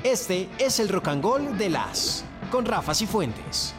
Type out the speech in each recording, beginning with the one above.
Este es el Rock and Roll de las con Rafa Cifuentes.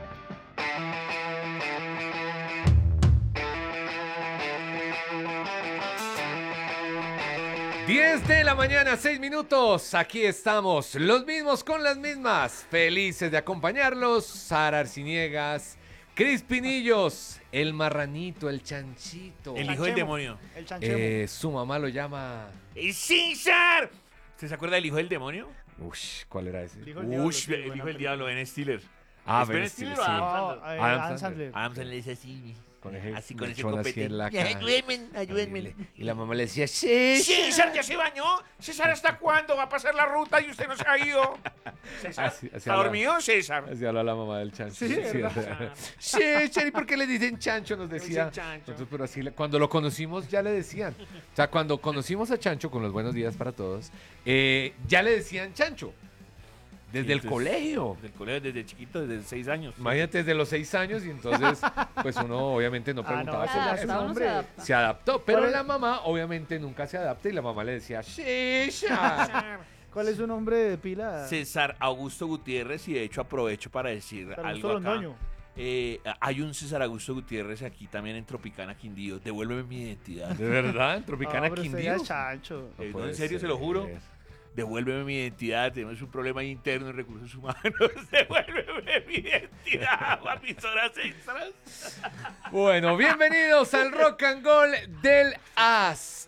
Diez de la mañana, 6 minutos. Aquí estamos, los mismos con las mismas. Felices de acompañarlos. Sara Arciniegas, Cris Pinillos, el marranito, el chanchito. El hijo del demonio. El chanchemo. Su mamá lo llama. ¡César! ¿Usted se acuerda del hijo del demonio? Ush, ¿cuál era ese? El hijo del diablo, Ush, sí, el buena hijo del película. diablo, Ben Stiller. Ah, ¿Es Ben Ben Stiller, Stiller o sí. Adam No, Sandler? Adam Sandler. Adam Sandler le dice así, Con ese así con ese mechón así copete. en la cara. Ayúdenme. Y la mamá le decía, sí. César, ¿ya se bañó? César, ¿hasta cuándo va a pasar la ruta y usted no se ha ido? César, Así ¿está habla- dormido, César? Así habla la mamá del chancho. Sí, ¿verdad? Sí, ¿y por qué le dicen chancho? Nos decía. dicen chancho. Nosotros, pero así, cuando lo conocimos ya le decían. O sea, cuando conocimos a Chancho con los buenos días para todos, ya le decían chancho. Desde Sí, el entonces, colegio. Del colegio desde chiquito, desde 6 años. Imagínate desde los 6 años y entonces, pues uno obviamente no preguntaba no, por ya eso. está, hombre. Se adaptó, pero ¿Cuál es? la mamá obviamente nunca se adapta y la mamá le decía, Shisha. ¿Cuál es su nombre de pila? César Augusto Gutiérrez, y de hecho aprovecho para decir Augusto algo acá. Londoño. Hay un César Augusto Gutiérrez aquí también en Tropicana, Quindío. Devuélveme mi identidad. ¿De verdad? ¿En Tropicana pero usted Quindío? ya es chancho. No No, puede en serio, ser. se lo juro. Devuélveme mi identidad. Tenemos un problema interno en recursos humanos. Devuélveme mi identidad, emisoras extras. Bueno, bienvenidos al Rock and Roll del As.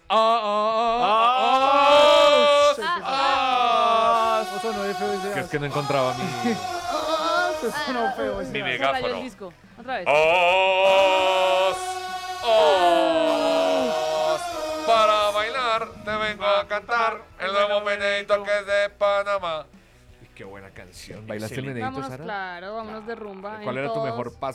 Eso sonó de feo ese Que es as. que no encontraba mi... Eso sonó feo ese Mi as. megáfono. Rayó el disco. Otra vez. Para bailar te vengo a cantar el nuevo meneito que es de Panamá. Y qué buena canción. ¿Bailaste el Excelente. meneito, Vámonos, Sara? claro, vámonos de rumba. ¿Cuál en era tu todos. mejor paso